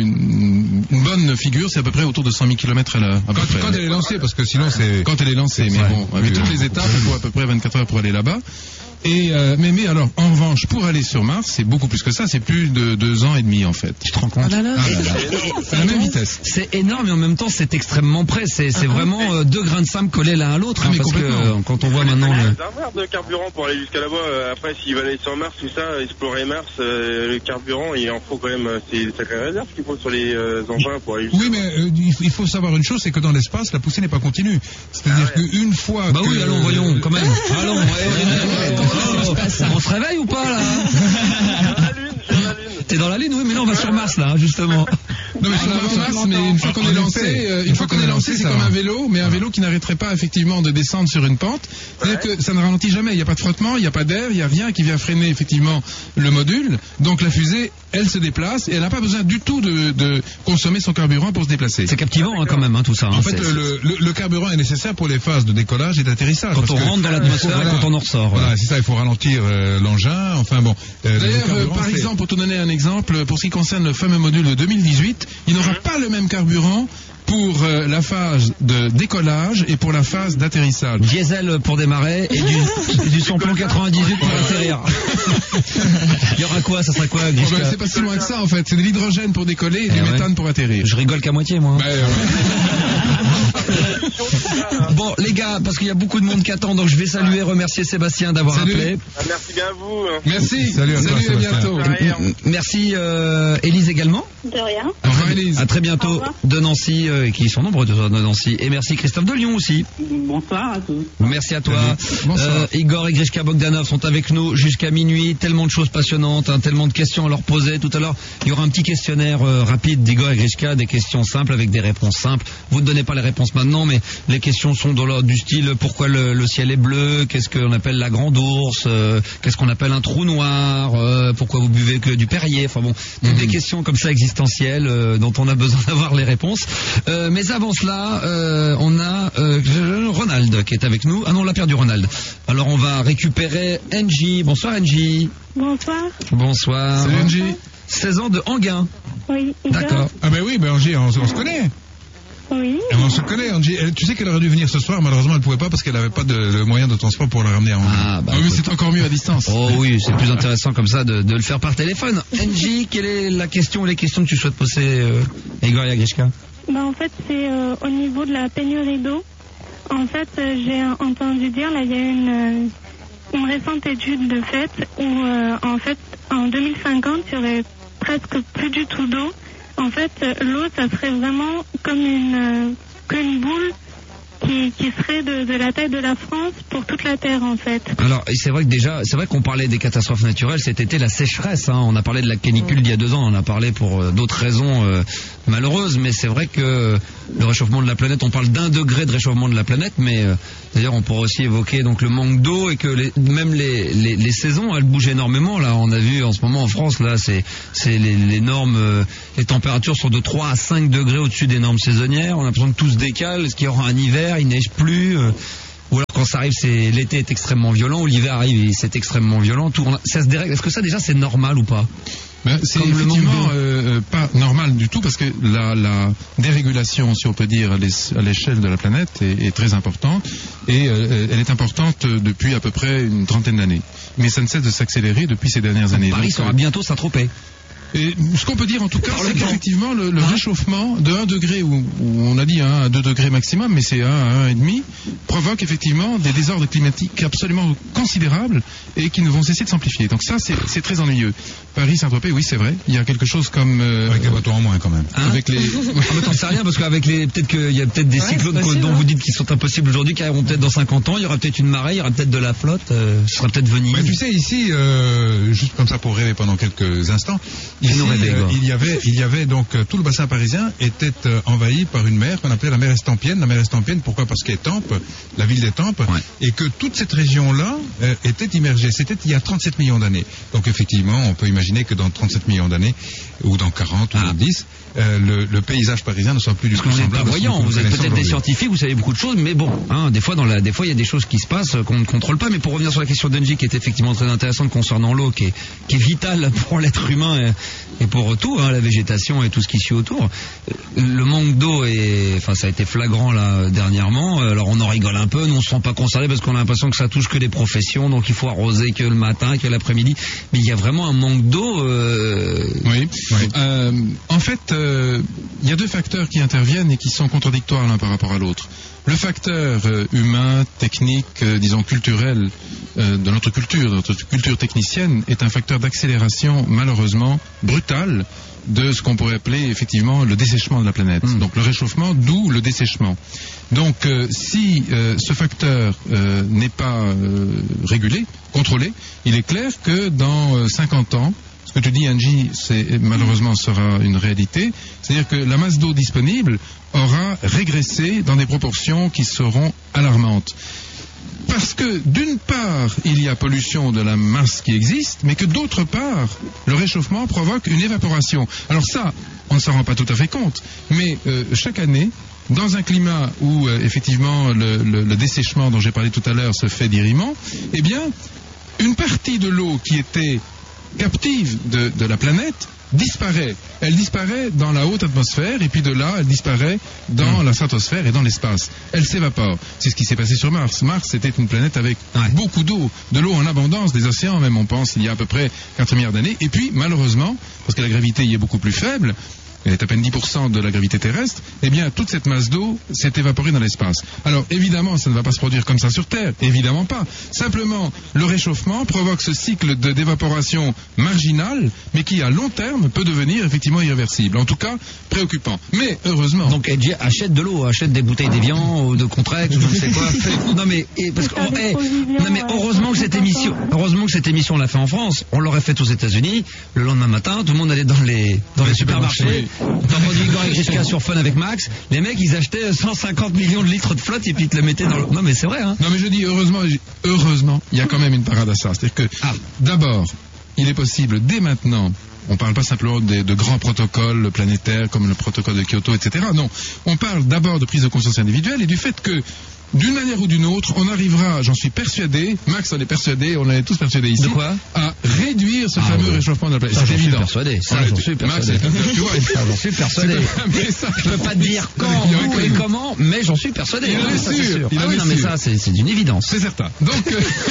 une bonne figure, c'est à peu près autour de 100 000 km à l'heure. Quand elle est lancée, parce que sinon c'est... Quand elle est lancée, mais bon, avec toutes les étapes, il faut à peu près 24 heures pour aller là-bas. Et mais alors, en revanche, pour aller sur Mars, c'est beaucoup plus que ça, c'est plus de 2 ans et demi en fait. Tu te rends compte? C'est la même vitesse. C'est énorme, et en même temps, c'est extrêmement près. C'est vraiment 2 grains de sable collés l'un à l'autre. Hein, parce que quand on voit maintenant... Il y a un réservoir de carburant pour aller jusqu'à là-bas. Après, s'ils veulent aller sur Mars, tout ça, explorer Mars, le carburant, il en faut quand même... C'est une sacrée réserve qu'il faut sur les engins pour aller jusqu'à... Oui, mais il faut savoir une chose, c'est que dans l'espace, la poussée n'est pas continue. C'est-à-dire qu'une fois Bah oui, allons, voyons, quand même. Allons, on se réveille ou pas, là? T'es dans la Lune, oui, mais là on va sur Mars, là, justement. Non, mais sur Mars, mais une fois qu'on est lancé, c'est comme un vélo, mais un vélo qui n'arrêterait pas effectivement de descendre sur une pente. C'est-à-dire que ça ne ralentit jamais, il n'y a pas de frottement, il n'y a pas d'air, il n'y a rien qui vient freiner effectivement le module. Donc la fusée, elle se déplace et elle n'a pas besoin du tout de consommer son carburant pour se déplacer. C'est captivant, hein, quand même, hein, tout ça. Hein. En fait, le carburant est nécessaire pour les phases de décollage et d'atterrissage. Quand on rentre dans l'atmosphère et quand on en ressort. Voilà, c'est ça, il faut ralentir l'engin, enfin bon. D'ailleurs, par exemple, pour te donner un exemple, pour ce qui concerne le fameux module de 2018, il n'aura pas le même carburant pour la phase de décollage et pour la phase d'atterrissage. Diesel pour démarrer et du samplon 98 pour atterrir. Il y aura quoi? Ça sera quoi, Grishka? C'est pas si loin que ça en fait. C'est de l'hydrogène pour décoller et du méthane pour atterrir. Je rigole qu'à moitié moi. Bon les gars, parce qu'il y a beaucoup de monde qui attend, donc je vais saluer et remercier Sébastien d'avoir appelé. Merci bien à vous. Merci. Salut à bientôt. Merci Élise également. De rien. Au revoir Élise. À très bientôt de Nancy, qui sont nombreux de Nancy. Et merci Christophe de Lyon aussi. Bonsoir à tous. Merci à toi. Igor et Grishka Bogdanov sont avec nous jusqu'à minuit. Tellement de choses passionnantes, tellement de questions à leur poser. Tout à l'heure, il y aura un petit questionnaire rapide d'Igor et Grishka, des questions simples avec des réponses simples. Vous ne donnez pas les réponses maintenant, mais les questions sont du style pourquoi le ciel est bleu, qu'est-ce qu'on appelle la grande ours, qu'est-ce qu'on appelle un trou noir, pourquoi vous buvez que du Perrier. Enfin bon, des questions comme ça existentielles dont on a besoin d'avoir les réponses. Mais avant cela, on a Ronald qui est avec nous. Ah non, on l'a perdu Ronald. Alors on va récupérer Angie. Bonsoir Angie. Bonsoir. Bonsoir. Salut Angie. 16 ans de Anguin. Oui. D'accord. Ah ben oui, Angie, on se connaît. Oui. On se connaît, Angie. Tu sais qu'elle aurait dû venir ce soir, malheureusement elle pouvait pas parce qu'elle n'avait pas de moyen de transport pour la ramener à Anguin. Ah bah mais c'est encore mieux à distance. Oh oui, c'est plus intéressant comme ça de le faire par téléphone. Angie, quelle est la question ou les questions que tu souhaites poser Igor et Grishka? En fait, c'est au niveau de la pénurie d'eau. En fait, j'ai entendu dire, là, il y a une récente étude de fait où, en fait, en 2050, il y aurait presque plus du tout d'eau. En fait, l'eau, ça serait vraiment comme une boule qui serait de la taille de la France pour toute la Terre, en fait. Alors, c'est vrai qu'on parlait des catastrophes naturelles cet été, la sécheresse, on a parlé de la canicule d'il y a 2 ans, on a parlé pour d'autres raisons malheureuses, mais c'est vrai que le réchauffement de la planète, on parle d'1 degré de réchauffement de la planète, mais d'ailleurs on pourrait aussi évoquer donc le manque d'eau et que même les saisons, elles bougent énormément. Là, on a vu en ce moment en France, là, c'est les normes, les températures sont de 3 à 5 degrés au-dessus des normes saisonnières. On a l'impression que tout se décale. Est-ce qu'il y aura un hiver? Il neige plus. Ou alors quand ça arrive, l'été est extrêmement violent, ou l'hiver arrive et c'est extrêmement violent. Ça se dérègle. Est-ce que ça déjà c'est normal ou pas? C'est effectivement pas normal du tout parce que la dérégulation, si on peut dire, à l'échelle de la planète est très importante et elle est importante depuis à peu près une trentaine d'années. Mais ça ne cesse de s'accélérer depuis ces dernières années. Paris sera bientôt Saint-Tropez. Et ce qu'on peut dire en tout cas, c'est qu'effectivement le réchauffement de 1 degré, où on a dit 1 à 2 degrés maximum, mais c'est 1 à 1,5, provoque effectivement des désordres climatiques absolument considérables et qui ne vont cesser de s'amplifier. Donc ça, c'est très ennuyeux. Paris, Saint-Tropez, oui, c'est vrai. Il y a quelque chose comme... avec les bateaux en moins quand même. Avec les... mais t'en sais rien parce qu'avec peut-être qu'il y a peut-être des cyclones dont vous dites qu'ils sont impossibles aujourd'hui, qui arriveront peut-être dans 50 ans. Il y aura peut-être une marée, il y aura peut-être de la flotte. Ce sera peut-être Venise. Tu sais, ici, juste comme ça pour rêver pendant quelques instants, ici, il y avait donc tout le bassin parisien était envahi par une mer qu'on appelait la mer Estampienne. La mer Estampienne, pourquoi? Parce qu'Étampes, la ville d'Étampes, et que toute cette région-là était immergée. C'était il y a 37 millions d'années. Donc effectivement, on peut imaginer que dans 37 millions d'années, ou dans 40 ou dans 10, le paysage parisien ne soit plus du tout semblable. Vous n'êtes pas voyant, vous êtes peut-être des scientifiques, vous savez beaucoup de choses, mais bon, des fois il y a des choses qui se passent qu'on ne contrôle pas. Mais pour revenir sur la question d'Angie, qui est effectivement très intéressante concernant l'eau, qui est vitale pour l'être humain et pour tout, la végétation et tout ce qui suit autour. Le manque d'eau ça a été flagrant là dernièrement. Alors on en rigole un peu, nous on se sent pas concerné parce qu'on a l'impression que ça touche que les professions, donc il faut arroser que le matin, que l'après-midi. Mais il y a vraiment un manque d'eau. Oui. En fait, il y a 2 facteurs qui interviennent et qui sont contradictoires l'un par rapport à l'autre. Le facteur humain, technique, disons culturel de notre culture technicienne est un facteur d'accélération malheureusement brutal de ce qu'on pourrait appeler effectivement le dessèchement de la planète. Donc le réchauffement, d'où le dessèchement. Donc si ce facteur n'est pas régulé, contrôlé, il est clair que dans 50 ans, ce que tu dis, Angie, malheureusement sera une réalité, c'est-à-dire que la masse d'eau disponible aura régressé dans des proportions qui seront alarmantes. Parce que d'une part, il y a pollution de la masse qui existe, mais que d'autre part, le réchauffement provoque une évaporation. Alors ça, on ne s'en rend pas tout à fait compte, mais chaque année, dans un climat où effectivement le dessèchement dont j'ai parlé tout à l'heure se fait dirimant, eh bien, une partie de l'eau qui était captive de la planète disparaît. Elle disparaît dans la haute atmosphère, et puis de là, elle disparaît dans la stratosphère et dans l'espace. Elle s'évapore. C'est ce qui s'est passé sur Mars. Mars, c'était une planète avec beaucoup d'eau, de l'eau en abondance, des océans même, on pense, il y a à peu près 4 milliards d'années. Et puis, malheureusement, parce que la gravité y est beaucoup plus faible, elle est à peine 10% de la gravité terrestre, eh bien, toute cette masse d'eau s'est évaporée dans l'espace. Alors, évidemment, ça ne va pas se produire comme ça sur Terre, évidemment pas. Simplement, le réchauffement provoque ce cycle d'évaporation marginal, mais qui, à long terme, peut devenir effectivement irréversible. En tout cas, préoccupant. Mais, heureusement... Donc, Edgy achète de l'eau, achète des bouteilles d'Evian ou de Contrex, ou je ne sais quoi. Non, mais, heureusement que cette émission, on l'a fait en France. On l'aurait fait aux États-Unis. Le lendemain matin, tout le monde allait dans les supermarchés. T'as entendu Igor et Grishka sur Fun avec Max, les mecs ils achetaient 150 millions de litres de flotte et puis ils te le mettaient dans le... Non mais c'est vrai hein. Non mais je dis heureusement, il y a quand même une parade à ça. C'est-à-dire que d'abord, il est possible dès maintenant, on ne parle pas simplement de grands protocoles planétaires comme le protocole de Kyoto, etc. Non, on parle d'abord de prise de conscience individuelle et du fait que d'une manière ou d'une autre, on arrivera, j'en suis persuadé, Max en est persuadé, on en est tous persuadés ici, à réduire ce fameux réchauffement de la planète. C'est évident. J'en suis persuadé. Tu vois, j'en suis persuadé. Je peux pas te dire quand, où et comment, mais j'en suis persuadé. Il en est sûr. Non mais ça, c'est d'une évidence. C'est certain. Donc,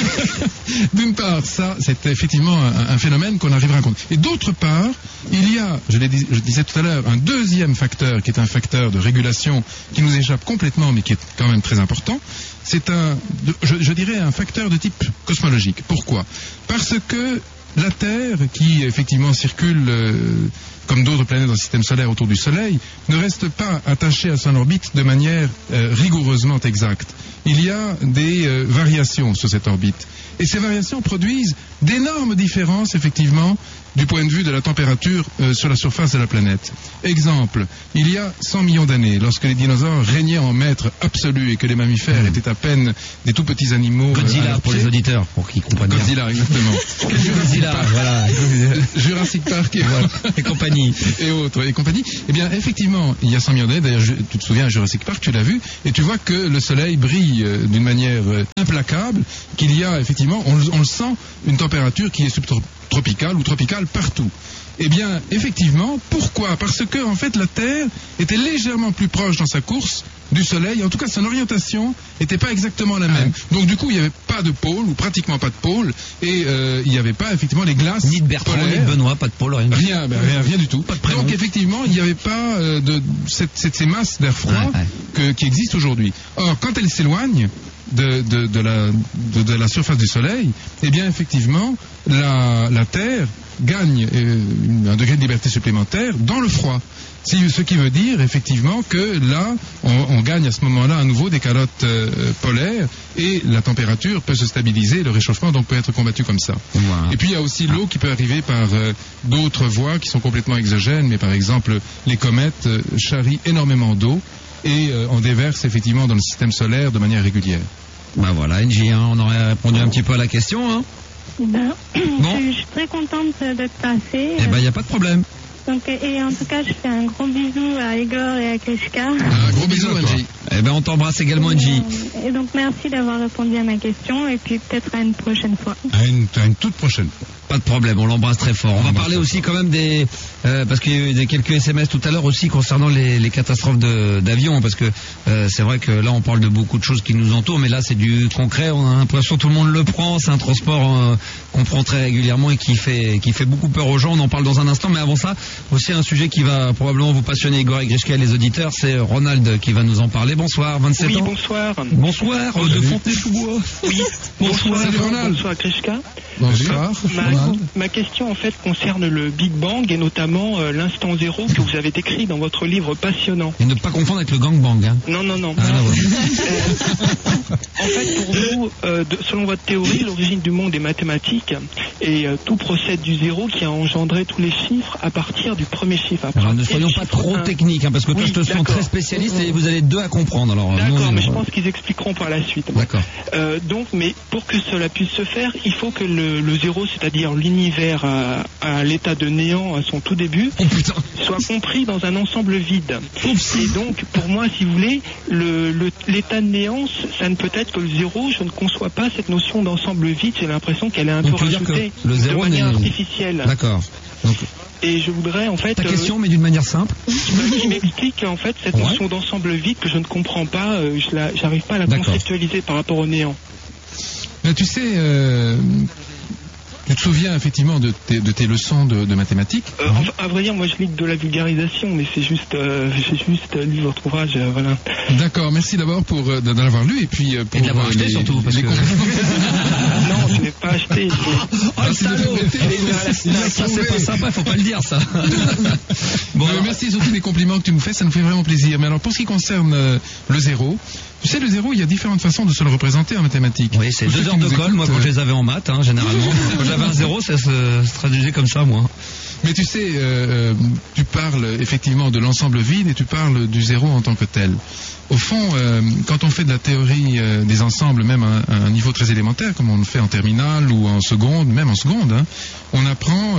d'une part, ça, c'est effectivement un phénomène qu'on arrivera à compter. Et d'autre part, il y a, je disais tout à l'heure, un deuxième facteur qui est un facteur de régulation qui nous échappe complètement, mais qui est quand même très important. C'est je dirais un facteur de type cosmologique. Pourquoi ? Parce que la Terre, qui effectivement circule comme d'autres planètes dans le système solaire autour du Soleil, ne reste pas attachée à son orbite de manière rigoureusement exacte. Il y a des variations sur cette orbite. Et ces variations produisent d'énormes différences, effectivement, du point de vue de la température sur la surface de la planète. Exemple, il y a 100 millions d'années, lorsque les dinosaures régnaient en maîtres absolus et que les mammifères étaient à peine des tout petits animaux... Godzilla pour les auditeurs, pour qu'ils comprennent bien. Godzilla, exactement. Godzilla, voilà. Jurassic Park et compagnie. Et autres, et compagnie. Eh bien, effectivement, il y a 100 millions d'années, d'ailleurs, tu te souviens, Jurassic Park, tu l'as vu, et tu vois que le Soleil brille d'une manière implacable, qu'il y a effectivement, on le sent, une température qui est subtropicale ou tropicale partout. Eh bien, effectivement, pourquoi ? Parce que, en fait, la Terre était légèrement plus proche dans sa course du Soleil. En tout cas, son orientation n'était pas exactement la même. Donc, du coup, il n'y avait pas de pôle, ou pratiquement pas de pôle, et il n'y avait pas, effectivement, les glaces ni de Bertrand, polaires. Ni de Benoît, pas de pôle, rien du tout. Pas de prénom. Donc, effectivement, il n'y avait pas ces masses d'air froid qui existent aujourd'hui. Or, quand elles s'éloignent de la surface du Soleil, eh bien, effectivement, la Terre gagne un degré de liberté supplémentaire dans le froid. Ce qui veut dire effectivement que là, on gagne à ce moment-là à nouveau des calottes polaires et la température peut se stabiliser, le réchauffement donc peut être combattu comme ça. Wow. Et puis il y a aussi l'eau qui peut arriver par d'autres voies qui sont complètement exogènes, mais par exemple les comètes charrient énormément d'eau et on déverse effectivement dans le système solaire de manière régulière. Bah voilà, NJ, on aurait répondu un petit peu à la question. Hein. Bon. Je suis très contente d'être passée. Eh ben, il n'y a pas de problème. Donc, et en tout cas, je fais un gros bisou à Igor et à Grishka. Un gros bisou, NJ. Eh ben, on t'embrasse également, NJ. Et donc, merci d'avoir répondu à ma question, et puis peut-être à une prochaine fois. À une toute prochaine fois. Pas de problème, on l'embrasse très fort. On va parler aussi quand même des... parce qu'il y a eu quelques SMS tout à l'heure aussi concernant les catastrophes d'avions, parce que c'est vrai que là on parle de beaucoup de choses qui nous entourent, mais là c'est du concret, on a l'impression que tout le monde le prend, c'est un transport qu'on prend très régulièrement et qui fait beaucoup peur aux gens, on en parle dans un instant, mais avant ça, aussi un sujet qui va probablement vous passionner, Igor et Grishka et les auditeurs, c'est Ronald qui va nous en parler. Bonsoir, 27 ans. Oui, bonsoir. Bonsoir, de Fontenay-sous-Bois. Oui, bonsoir. Ronald. Bonsoir Grishka. Bonsoir. Ma question en fait concerne le Big Bang et notamment l'instant zéro que vous avez décrit dans votre livre passionnant. Et ne pas confondre avec le gangbang. Hein. Non. En fait, pour vous, selon votre théorie, l'origine du monde est mathématique et tout procède du zéro qui a engendré tous les chiffres à partir du premier chiffre. Alors ne soyons pas trop techniques, parce que toi je te sens très spécialiste et vous avez deux à comprendre. D'accord, mais je pense qu'ils expliqueront par la suite. D'accord. Donc, mais pour que cela puisse se faire, il faut que le zéro, c'est-à-dire l'univers à l'état de néant à son tout début, soit compris dans un ensemble vide. Et donc, pour moi, si vous voulez, l'état de néant, ça ne peut être que le zéro. Je ne conçois pas cette notion d'ensemble vide. J'ai l'impression qu'elle est un peu rajoutée le zéro de manière artificielle. D'accord. Donc, Et je voudrais en fait... Ta question, mais d'une manière simple. Qui m'explique en fait cette notion d'ensemble vide que je ne comprends pas, j'arrive pas à la conceptualiser par rapport au néant. Mais tu sais... Tu te souviens effectivement de tes leçons de mathématiques À vrai dire, moi je lis de la vulgarisation, mais c'est juste lu votre ouvrage, voilà. D'accord, merci d'abord d'en avoir lu et puis pour et de l'avoir acheté surtout, parce que... Non, je l'ai pas acheté. Oh le salaud. Ça c'est pas sympa, faut pas le dire ça. Bon, merci surtout des compliments que tu nous fais, ça nous fait vraiment plaisir. Mais alors pour ce qui concerne le zéro, tu sais, le zéro, il y a différentes façons de se le représenter en mathématiques. Oui, c'est 2 heures de colle, moi, quand je les avais en maths, généralement. Quand j'avais un zéro, ça se traduisait comme ça, moi. Mais tu sais, tu parles effectivement de l'ensemble vide et tu parles du zéro en tant que tel. Au fond, quand on fait de la théorie des ensembles, même à un niveau très élémentaire, comme on le fait en terminale ou en seconde, même en seconde, on apprend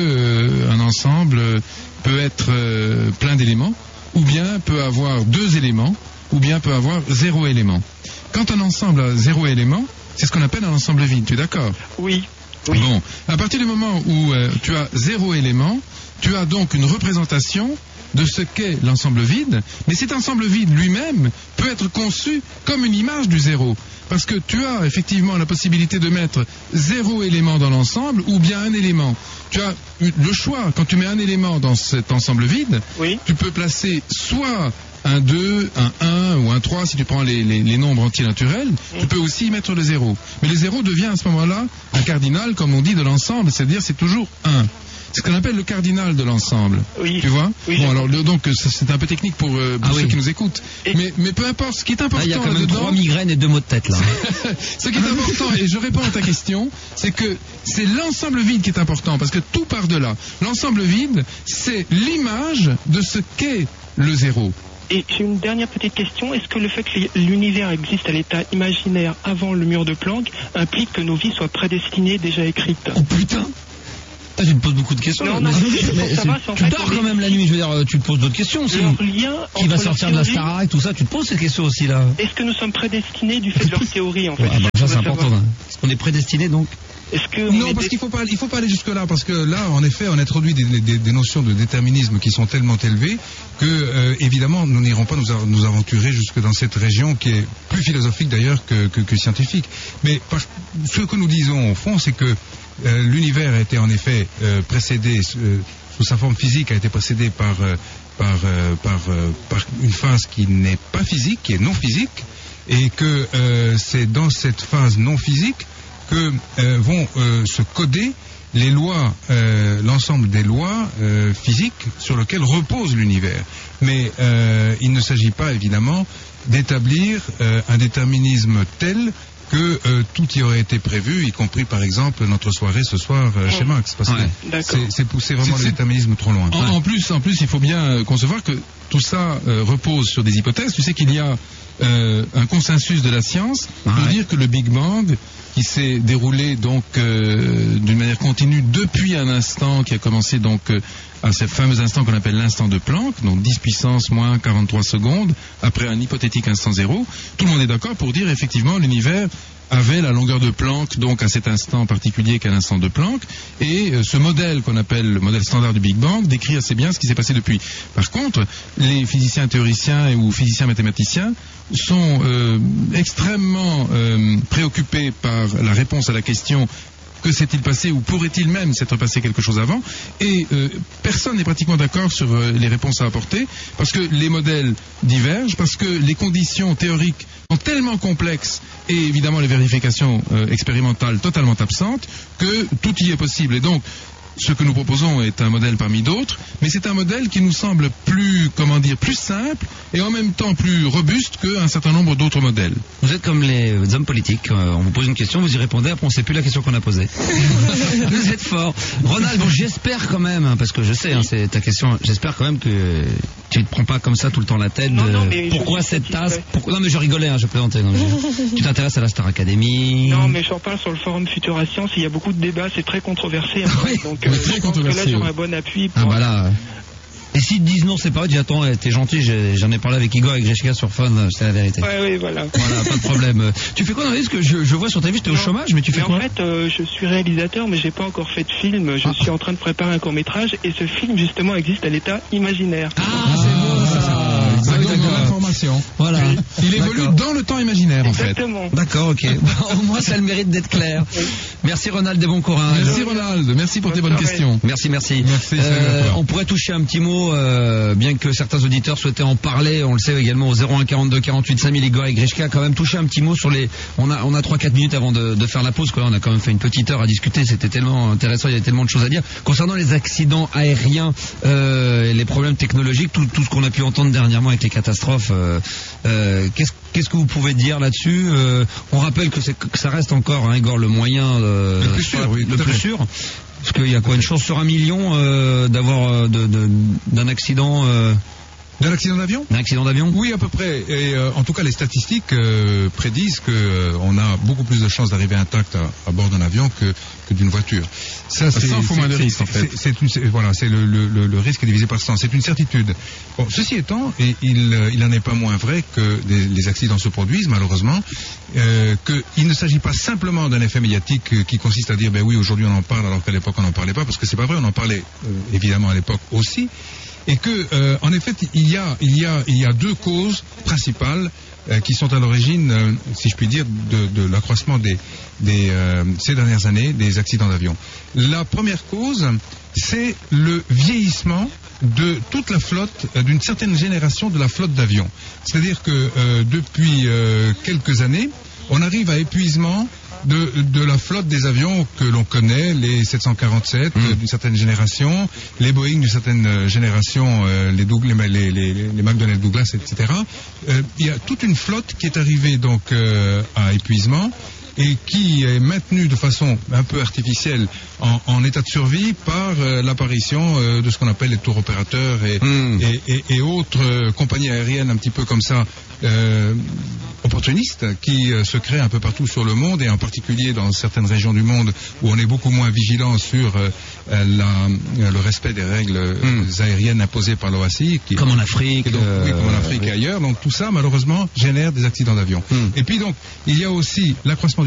que un ensemble peut être plein d'éléments, ou bien peut avoir 2 éléments, ou bien peut avoir 0 élément. Quand un ensemble a 0 élément, c'est ce qu'on appelle un ensemble vide, tu es d'accord? Oui. Bon, à partir du moment où tu as 0 élément, tu as donc une représentation de ce qu'est l'ensemble vide, mais cet ensemble vide lui-même peut être conçu comme une image du zéro. Parce que tu as effectivement la possibilité de mettre 0 élément dans l'ensemble ou bien un élément. Tu as le choix, quand tu mets un élément dans cet ensemble vide, tu peux placer soit un 2, un 1 ou un 3 si tu prends les nombres entiers naturels, tu peux aussi y mettre le 0. Mais le 0 devient à ce moment-là un cardinal, comme on dit, de l'ensemble, c'est-à-dire c'est toujours 1. C'est ce qu'on appelle le cardinal de l'ensemble. Oui. Tu vois? Oui, bon, alors donc c'est un peu technique pour ceux qui nous écoutent. Mais peu importe, ce qui est important. Il y a quand même 3 migraines et 2 maux de tête là. Ce qui est important, et je réponds à ta question, c'est que c'est l'ensemble vide qui est important, parce que tout part de là. L'ensemble vide, c'est l'image de ce qu'est le zéro. Et j'ai une dernière petite question. Est-ce que le fait que l'univers existe à l'état imaginaire avant le mur de Planck implique que nos vies soient prédestinées, déjà écrites? Oh putain! Tu te poses beaucoup de questions. Non, tu dors quand même la nuit, je veux dire, tu te poses d'autres questions aussi. Qui va sortir de la Starac, tout ça, tu te poses ces questions aussi là. Est-ce que nous sommes prédestinés du fait de leur théorie en fait? Ça c'est important. Est-ce qu'on est prédestinés donc? Non, parce qu'il faut pas aller jusque là, parce que là, en effet, on introduit des notions de déterminisme qui sont tellement élevées que, évidemment, nous n'irons pas nous aventurer jusque dans cette région qui est plus philosophique d'ailleurs que scientifique. Mais ce que nous disons au fond, c'est que l'univers a été en effet précédé, sous sa forme physique, a été précédé par une phase qui n'est pas physique, qui est non physique, et que c'est dans cette phase non physique que vont se coder les lois, l'ensemble des lois physiques sur lesquelles repose l'univers. Mais il ne s'agit pas évidemment d'établir un déterminisme tel que tout y aurait été prévu, y compris par exemple notre soirée ce soir chez Max, parce que c'est pousser vraiment le déterminisme trop loin. En plus, il faut bien concevoir que tout ça repose sur des hypothèses. Tu sais qu'il y a un consensus de la science pour dire que le Big Bang, qui s'est déroulé donc d'une manière continue depuis un instant qui a commencé donc à ce fameux instant qu'on appelle l'instant de Planck, donc 10 puissance moins 43 secondes, après un hypothétique instant zéro, tout le monde est d'accord pour dire effectivement l'univers avait la longueur de Planck, donc à cet instant particulier qu'à l'instant de Planck, et ce modèle qu'on appelle le modèle standard du Big Bang décrit assez bien ce qui s'est passé depuis. Par contre, les physiciens théoriciens ou physiciens mathématiciens sont extrêmement préoccupés par la réponse à la question que s'est-il passé ou pourrait-il même s'être passé quelque chose avant, et personne n'est pratiquement d'accord sur les réponses à apporter, parce que les modèles divergent, parce que les conditions théoriques sont tellement complexes et évidemment les vérifications expérimentales totalement absentes que tout y est possible. Et donc ce que nous proposons est un modèle parmi d'autres, mais c'est un modèle qui nous semble plus simple et en même temps plus robuste qu'un certain nombre d'autres modèles. Vous êtes comme les hommes politiques, on vous pose une question, vous y répondez, après on ne sait plus la question qu'on a posée. Vous êtes fort. Ronald, bon, j'espère quand même, parce que je sais, c'est ta question, j'espère quand même que tu ne te prends pas comme ça tout le temps la tête. Pourquoi cette tasse? Non mais je rigolais, je plaisantais. Tu t'intéresses à la Star Academy? Non mais j'en parle sur le forum Futura Science, il y a beaucoup de débats, c'est très controversé. Donc, très controversé. Là j'aurai un bon appui. Ah bah là. Et s'ils te disent non, c'est pas vrai, dis attends, t'es gentil, j'en ai parlé avec Igor et Grishka sur Fun, c'est la vérité. Ouais, oui, voilà. Voilà, pas de problème. Tu fais quoi dans la vie? Parce que je vois sur ta vie, t'es au chômage, mais tu fais quoi? En fait, je suis réalisateur, mais j'ai pas encore fait de film. Je suis en train de préparer un court-métrage, et ce film, justement, existe à l'état imaginaire. Ah, c'est beau, ça. L'information. Voilà. Il évolue dans le temps imaginaire, en fait. Exactement. D'accord, ok. Au moins, ça a le mérite d'être clair. Merci Ronald et bon courage. Merci Ronald, merci pour tes bonnes questions. Merci. Merci, salut à toi. On pourrait toucher un petit mot, bien que certains auditeurs souhaitaient en parler, on le sait également au 01 42 48 5000, Igor et Grishka, quand même toucher un petit mot sur les... On a 3-4 minutes avant de faire la pause, quoi. On a quand même fait une petite heure à discuter, c'était tellement intéressant, il y avait tellement de choses à dire. Concernant les accidents aériens, les problèmes technologiques, tout ce qu'on a pu entendre dernièrement avec les catastrophes, qu'est-ce que vous pouvez dire là-dessus? On rappelle que ça reste encore, Igor, le moyen le plus sûr, oui, le plus sûr. Parce qu'il y a quoi, une chance sur 1 million d'avoir d'un accident D'un accident d'avion? D'un accident d'avion? Oui, à peu près. Et en tout cas, les statistiques prédisent qu'on a beaucoup plus de chances d'arriver intact à bord d'un avion que d'une voiture. Ça faut moins de risque, en fait. C'est le risque est divisé par 100. C'est une certitude. Bon, ceci étant, et il n'en est pas moins vrai que les accidents se produisent, malheureusement, qu'il ne s'agit pas simplement d'un effet médiatique qui consiste à dire, ben oui, aujourd'hui on en parle alors qu'à l'époque on n'en parlait pas, parce que c'est pas vrai, on en parlait évidemment à l'époque aussi. Et que, en effet, il y a deux causes principales qui sont à l'origine, si je puis dire, de l'accroissement ces dernières années des accidents d'avion. La première cause, c'est le vieillissement de toute la flotte, d'une certaine génération de la flotte d'avions. C'est-à-dire que depuis quelques années, on arrive à épuisement de la flotte des avions que l'on connaît, les 747 d'une certaine génération, les Boeing d'une certaine génération, les McDonnell Douglas, etc. Il y a toute une flotte qui est arrivée donc à épuisement et qui est maintenue de façon un peu artificielle en état de survie par l'apparition de ce qu'on appelle les tour opérateurs et autres compagnies aériennes un petit peu comme ça opportunistes qui se créent un peu partout sur le monde et en particulier dans certaines régions du monde où on est beaucoup moins vigilant sur le respect des règles aériennes imposées par l'OACI. Comme en Afrique. Oui, comme en Afrique et ailleurs. Donc tout ça malheureusement génère des accidents d'avion. Et puis donc il y a aussi l'accroissement